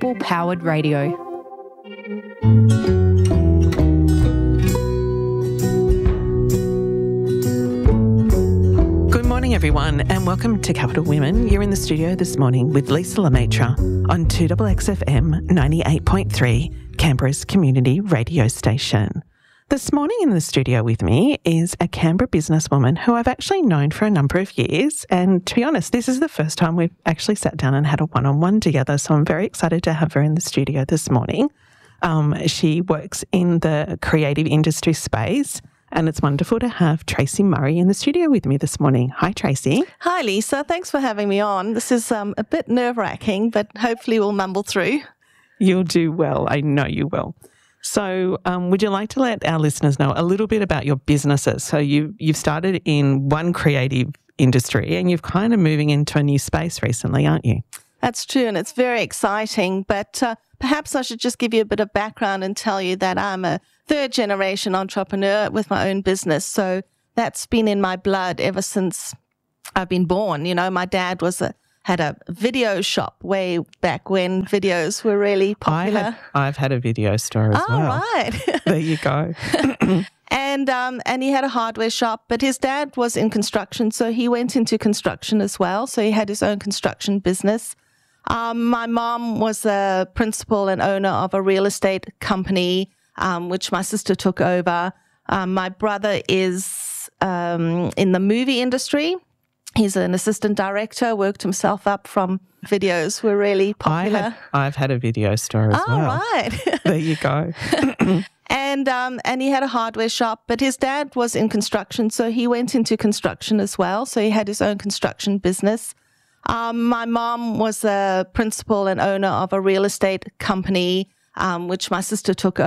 Global Powered Radio. Good morning, everyone, and welcome to Capital Women. You're in the studio this morning with Lisa Lemaitre on 2XXFM 98.3, Canberra's community radio station. This morning in the studio with me is a Canberra businesswoman who I've actually known for a number of years. And to be honest, this is the first time we've actually sat down and had a one-on-one together. So I'm very excited to have her in the studio this morning. She works in the creative industry space, and it's wonderful to have Tracy Murray in the studio with me this morning. Hi, Tracy. Hi, Lisa. Thanks for having me on. This is a bit nerve-wracking, but hopefully we'll mumble through. You'll do well. I know you will. So would you like to let our listeners know a little bit about your businesses? So you've started in one creative industry and you've kind of moving into a new space recently, aren't you? That's true, and it's very exciting. But perhaps I should just give you a bit of background and tell you that I'm a third-generation entrepreneur with my own business. So that's been in my blood ever since I've been born. You know, my dad had a video shop way back when videos were really popular. I've had a video store as well. Oh, right. There you go. And he had a hardware shop, but his dad was in construction, so he went into construction as well. So he had his own construction business. My mom was the principal and owner of a real estate company, which my sister took over. My brother is in the movie industry. He's an assistant director, worked himself up from videos were really popular. I've had a video store as well. Oh, right. There you go. And he had a hardware shop, but his dad was in construction, so he went into construction as well. So he had his own construction business. My mom was the principal and owner of a real estate company, which my sister took